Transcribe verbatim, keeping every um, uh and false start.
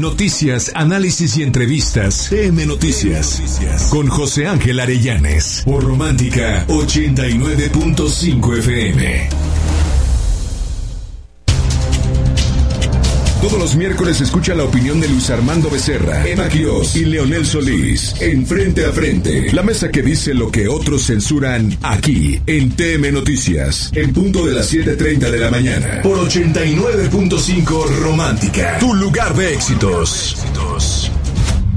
Noticias, análisis y entrevistas. T M Noticias. Con José Ángel Arellanes. Por Romántica ochenta y nueve punto cinco F M. Todos los miércoles escucha la opinión de Luis Armando Becerra, Emma Quiroz y Leonel Solís. En Frente a Frente. La mesa que dice lo que otros censuran, aquí, en T M Noticias. En punto de las siete treinta de la mañana. Por ochenta y nueve punto cinco Romántica. Tu lugar de éxitos.